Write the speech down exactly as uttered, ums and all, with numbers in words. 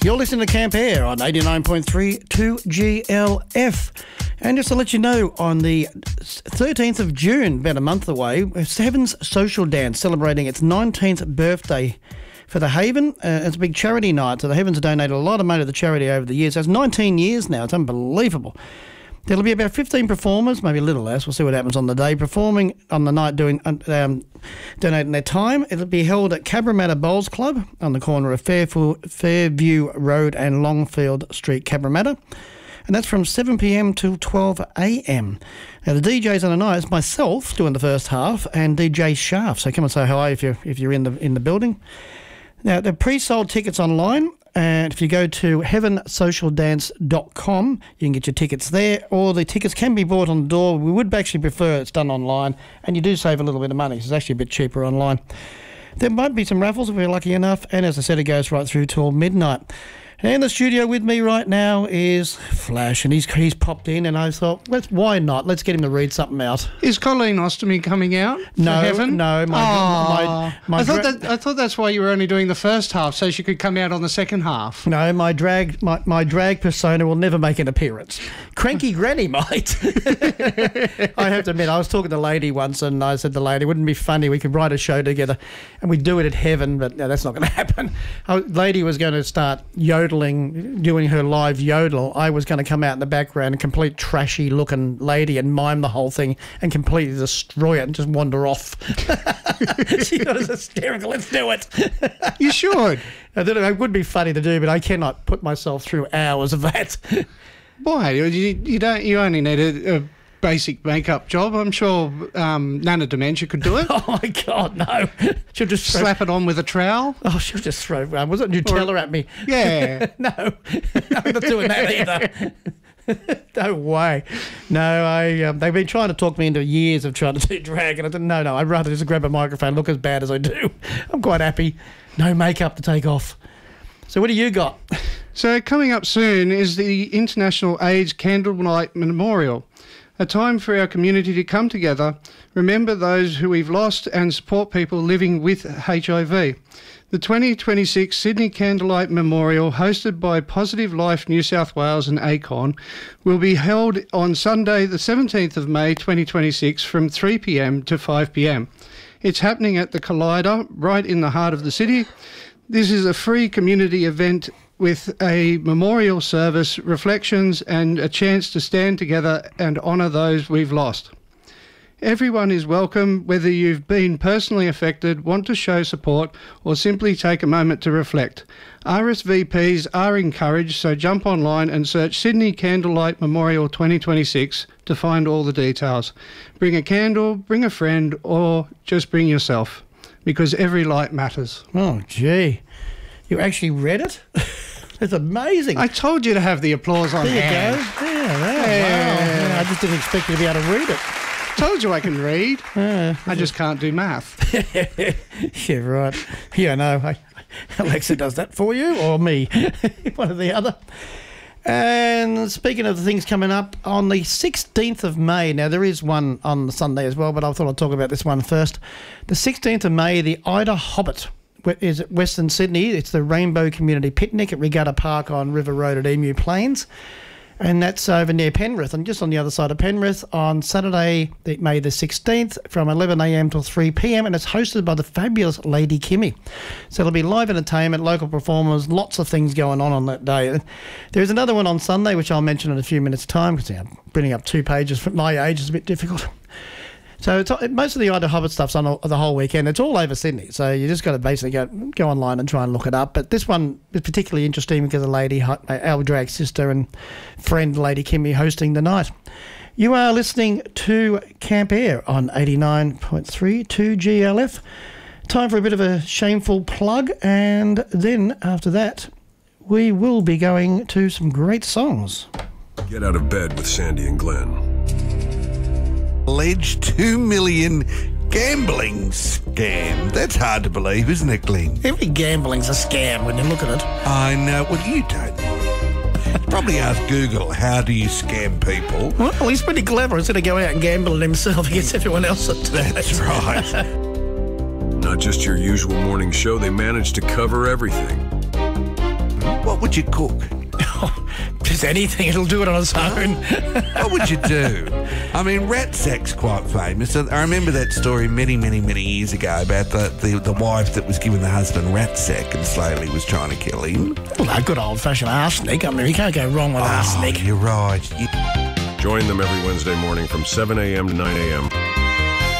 You're listening to Camp Air on eighty-nine point three two G L F. And just to let you know, on the thirteenth of June, about a month away, Heaven's Social Dance celebrating its nineteenth birthday for the Haven. Uh, it's a big charity night, so the Havens have donated a lot of money to the charity over the years. That's nineteen years now. It's unbelievable. There'll be about fifteen performers, maybe a little less. We'll see what happens on the day. Performing on the night, doing um, donating their time. It'll be held at Cabramatta Bowls Club on the corner of Fairview, Fairview Road and Longfield Street, Cabramatta. And that's from seven p.m. till twelve a.m. Now, the D Js on the night is myself doing the first half and D J Shaft. So come and say hi if you're, if you're in the in the building. Now, the pre-sold tickets online. And if you go to heaven social dance dot com, you can get your tickets there, or the tickets can be bought on the door. We would actually prefer it's done online, and you do save a little bit of money. So it's actually a bit cheaper online. There might be some raffles if we're lucky enough, and as I said, it goes right through till midnight. And in the studio with me right now is Flash, and he's he's popped in, and I thought, let's why not? Let's get him to read something out. Is Colleen Ostomy coming out? No, for Heaven? no. My, my, my I thought dra- that I thought that's why you were only doing the first half, so she could come out on the second half. No, my drag my, my drag persona will never make an appearance. Cranky Granny might. I have to admit, I was talking to a lady once, and I said to the lady, wouldn't it be funny? We could write a show together, and we'd do it at Heaven, but no, that's not going to happen. A lady was going to start yodeling. Doing her live yodel. I was going to come out in the background, a complete trashy looking lady, and mime the whole thing and completely destroy it and just wander off. She was hysterical. Let's do it. You should. I don't know, it would be funny to do, but I cannot put myself through hours of that. Why? You, you don't. You only need a, a basic makeup job. I'm sure um, Nana Dementia could do it. Oh my God, no! She'll just throw, slap it on with a trowel. Oh, she'll just throw. Um, was it Nutella or, at me? Yeah. No, I'm not doing that either. No way. No, I. Um, they've been trying to talk me into years of trying to do drag, and I didn't. No, no. I'd rather just grab a microphone, look as bad as I do. I'm quite happy. No makeup to take off. So, what do you got? So, coming up soon is the International AIDS Candlelight Memorial. A time for our community to come together, remember those who we've lost and support people living with H I V. The twenty twenty-six Sydney Candlelight Memorial, hosted by Positive Life New South Wales and ACON, will be held on Sunday the seventeenth of May twenty twenty-six from three p.m. to five p.m. It's happening at the Collider, right in the heart of the city. This is a free community event with a memorial service, reflections, and a chance to stand together and honour those we've lost. Everyone is welcome, whether you've been personally affected, want to show support, or simply take a moment to reflect. R S V Ps are encouraged, so jump online and search Sydney Candlelight Memorial twenty twenty-six to find all the details. Bring a candle, bring a friend, or just bring yourself, because every light matters. Oh, gee. You actually read it? It's amazing. I told you to have the applause on there hand. you go. Yeah, wow, Yeah. wow. I just didn't expect you to be able to read it. Told you I can read. Uh, I just can't do math. Yeah, right. Yeah, no. I, Alexa does that for you, or me. One or the other. And speaking of the things coming up, on the sixteenth of May, now there is one on the Sunday as well, but I thought I'd talk about this one first. The sixteenth of May, the Ida Hobbit is at Western Sydney. It's the Rainbow Community Picnic at Regatta Park on River Road at Emu Plains. And that's over near Penrith, and just on the other side of Penrith on Saturday, May the sixteenth, from eleven a.m. till three p.m, and it's hosted by the fabulous Lady Kimmy. So there'll be live entertainment, local performers, lots of things going on on that day. There's another one on Sunday, which I'll mention in a few minutes' time, because yeah, bringing up two pages for my age is a bit difficult. So it's, most of the Ida Hobbit stuff's on the whole weekend. It's all over Sydney, so you just got to basically go go online and try and look it up. But this one is particularly interesting because of Lady, our drag sister and friend Lady Kimmy hosting the night. You are listening to Camp Air on eighty-nine point three two G L F. Time for a bit of a shameful plug, and then after that, we will be going to some great songs. Get out of bed with Sandy and Glenn. Alleged two million gambling scam. That's hard to believe, isn't it, Glenn? Every gambling's a scam when you look at it. I know. Well, you don't. Probably ask Google, how do you scam people? Well, he's pretty clever. Instead of going out and gambling himself, he gets everyone else to do it. That's right. Not just your usual morning show, they managed to cover everything. What would you cook? Just anything, it'll do it on its own. What would you do? I mean, rat sack's quite famous. I remember that story many, many, many years ago about the, the, the wife that was giving the husband rat sack and slowly was trying to kill him. Well, no, good old-fashioned arsenic. I mean, you can't go wrong with Oh, arsenic. you're right. You- Join them every Wednesday morning from seven a.m. to nine a.m.